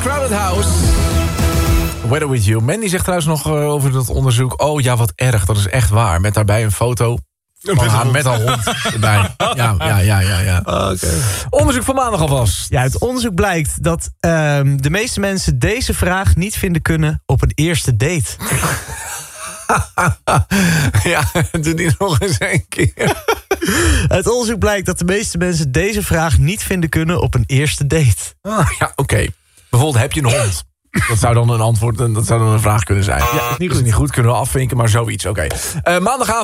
Crowded House. Weather With You. Mandy zegt trouwens nog over dat onderzoek. Oh ja, wat erg, dat is echt waar. Met daarbij een foto van haar met een hond erbij. Ja. Okay. Onderzoek van maandag alvast. Ja, uit onderzoek blijkt dat de meeste mensen deze vraag niet vinden kunnen op een eerste date. Ja, doe die nog eens een keer. Uit onderzoek blijkt dat de meeste mensen deze vraag niet vinden kunnen op een eerste date. Ja, oké. Bijvoorbeeld, heb je een hond? Dat zou dan een antwoord, dat zou dan een vraag kunnen zijn. Ja, is niet goed. Kunnen we afvinken, maar zoiets. Oké. Maandagavond.